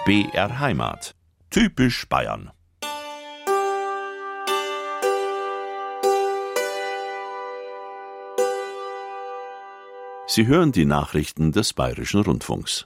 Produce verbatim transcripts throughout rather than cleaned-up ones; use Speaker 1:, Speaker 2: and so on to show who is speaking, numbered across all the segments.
Speaker 1: B R Heimat. Typisch Bayern. Sie hören die Nachrichten des Bayerischen Rundfunks.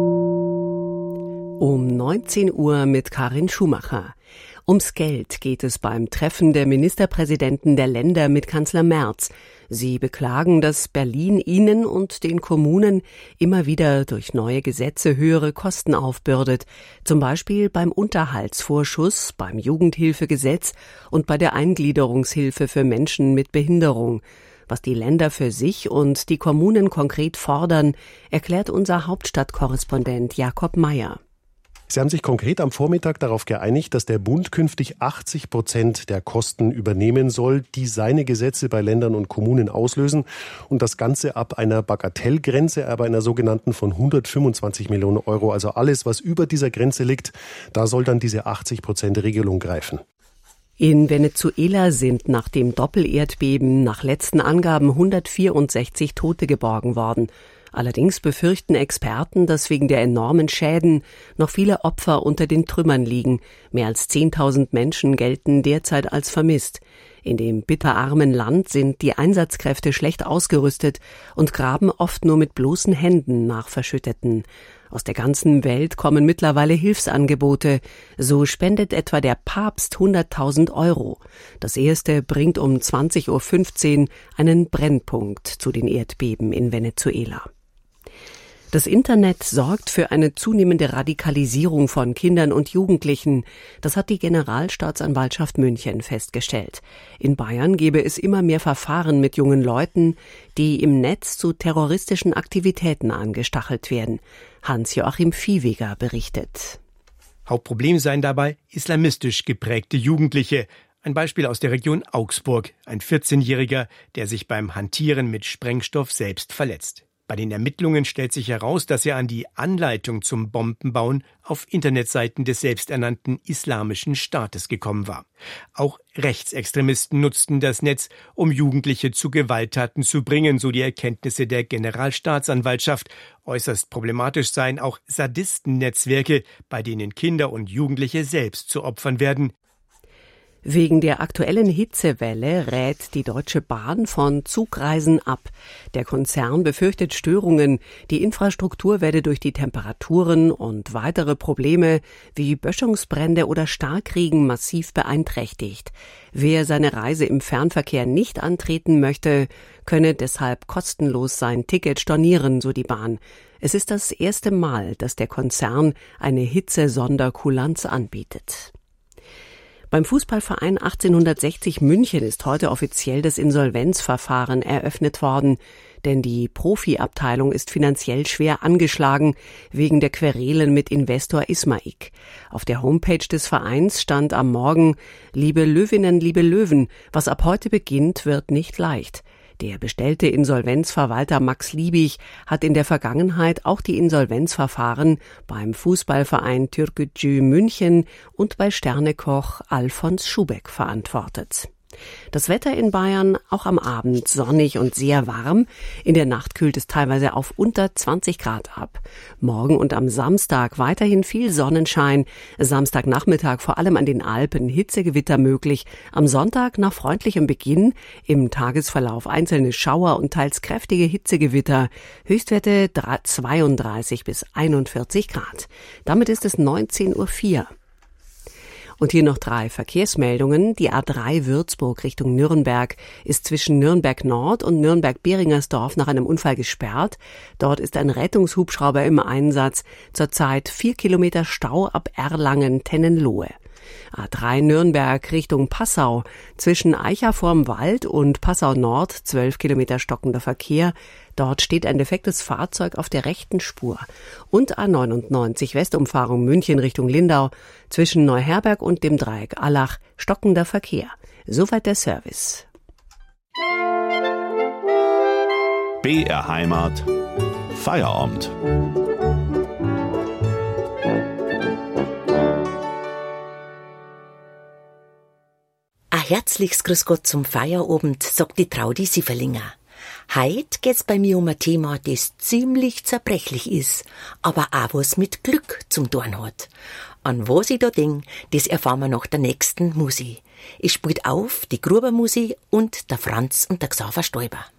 Speaker 2: Um neunzehn Uhr mit Karin Schumacher. Ums Geld geht es beim Treffen der Ministerpräsidenten der Länder mit Kanzler Merz. Sie beklagen, dass Berlin ihnen und den Kommunen immer wieder durch neue Gesetze höhere Kosten aufbürdet. Zum Beispiel beim Unterhaltsvorschuss, beim Jugendhilfegesetz und bei der Eingliederungshilfe für Menschen mit Behinderung. Was die Länder für sich und die Kommunen konkret fordern, erklärt unser Hauptstadtkorrespondent Jakob Meyer.
Speaker 3: Sie haben sich konkret am Vormittag darauf geeinigt, dass der Bund künftig achtzig Prozent der Kosten übernehmen soll, die seine Gesetze bei Ländern und Kommunen auslösen. Und das Ganze ab einer Bagatellgrenze, aber einer sogenannten von hundertfünfundzwanzig Millionen Euro. Also alles, was über dieser Grenze liegt, da soll dann diese achtzig Prozent Regelung greifen.
Speaker 2: In Venezuela sind nach dem Doppelerdbeben nach letzten Angaben hundertvierundsechzig Tote geborgen worden. Allerdings befürchten Experten, dass wegen der enormen Schäden noch viele Opfer unter den Trümmern liegen. Mehr als zehntausend Menschen gelten derzeit als vermisst. In dem bitterarmen Land sind die Einsatzkräfte schlecht ausgerüstet und graben oft nur mit bloßen Händen nach Verschütteten. Aus der ganzen Welt kommen mittlerweile Hilfsangebote. So spendet etwa der Papst hunderttausend Euro. Das erste bringt um zwanzig Uhr fünfzehn einen Brennpunkt zu den Erdbeben in Venezuela. Das Internet sorgt für eine zunehmende Radikalisierung von Kindern und Jugendlichen. Das hat die Generalstaatsanwaltschaft München festgestellt. In Bayern gebe es immer mehr Verfahren mit jungen Leuten, die im Netz zu terroristischen Aktivitäten angestachelt werden. Hans-Joachim Viehweger berichtet.
Speaker 4: Hauptproblem seien dabei islamistisch geprägte Jugendliche. Ein Beispiel aus der Region Augsburg. Ein vierzehnjähriger, der sich beim Hantieren mit Sprengstoff selbst verletzt. Bei den Ermittlungen stellt sich heraus, dass er an die Anleitung zum Bombenbauen auf Internetseiten des selbsternannten Islamischen Staates gekommen war. Auch Rechtsextremisten nutzten das Netz, um Jugendliche zu Gewalttaten zu bringen, so die Erkenntnisse der Generalstaatsanwaltschaft. Äußerst problematisch seien auch Sadistennetzwerke, bei denen Kinder und Jugendliche selbst zu Opfern werden.
Speaker 2: Wegen der aktuellen Hitzewelle rät die Deutsche Bahn von Zugreisen ab. Der Konzern befürchtet Störungen. Die Infrastruktur werde durch die Temperaturen und weitere Probleme wie Böschungsbrände oder Starkregen massiv beeinträchtigt. Wer seine Reise im Fernverkehr nicht antreten möchte, könne deshalb kostenlos sein Ticket stornieren, so die Bahn. Es ist das erste Mal, dass der Konzern eine Hitze-Sonderkulanz anbietet. Beim Fußballverein achtzehnhundertsechzig München ist heute offiziell das Insolvenzverfahren eröffnet worden, denn die Profiabteilung ist finanziell schwer angeschlagen wegen der Querelen mit Investor Ismaik. Auf der Homepage des Vereins stand am Morgen: Liebe Löwinnen, liebe Löwen, was ab heute beginnt, wird nicht leicht. Der bestellte Insolvenzverwalter Max Liebig hat in der Vergangenheit auch die Insolvenzverfahren beim Fußballverein Türkgücü München und bei Sternekoch Alfons Schubeck verantwortet. Das Wetter in Bayern auch am Abend sonnig und sehr warm. In der Nacht kühlt es teilweise auf unter zwanzig Grad ab. Morgen und am Samstag weiterhin viel Sonnenschein. Samstagnachmittag vor allem an den Alpen Hitzegewitter möglich. Am Sonntag nach freundlichem Beginn im Tagesverlauf einzelne Schauer und teils kräftige Hitzegewitter. Höchstwerte zweiunddreißig bis einundvierzig Grad. Damit ist es neunzehn Uhr vier. Und hier noch drei Verkehrsmeldungen. Die A drei Würzburg Richtung Nürnberg ist zwischen Nürnberg Nord und Nürnberg-Beringersdorf nach einem Unfall gesperrt. Dort ist ein Rettungshubschrauber im Einsatz. Zurzeit vier Kilometer Stau ab Erlangen-Tennenlohe. A drei Nürnberg Richtung Passau. Zwischen Eicha vorm Wald und Passau Nord zwölf Kilometer stockender Verkehr. Dort steht ein defektes Fahrzeug auf der rechten Spur. Und A neunundneunzig Westumfahrung München Richtung Lindau. Zwischen Neuherberg und dem Dreieck Allach stockender Verkehr. Soweit der Service.
Speaker 1: B R Heimat. Feierabend.
Speaker 5: Ein herzliches Grüß Gott zum Feierabend, sagt die Traudi Sieferlinger. Heut geht's bei mir um ein Thema, das ziemlich zerbrechlich ist, aber auch was mit Glück zum tun hat. An was ich da denk, das erfahren wir nach der nächsten Musi. Es spielt auf die Grubermusi und der Franz und der Xaver Stoiber.